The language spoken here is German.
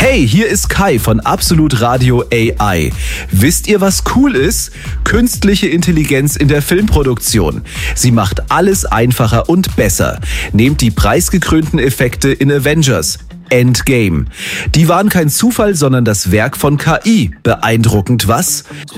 Hey, hier ist Kai von Absolut Radio AI. Wisst ihr, was cool ist? Künstliche Intelligenz in der Filmproduktion. Sie macht alles einfacher und besser. Nehmt die preisgekrönten Effekte in Avengers Endgame. Die waren kein Zufall, sondern das Werk von KI. Beeindruckend, was?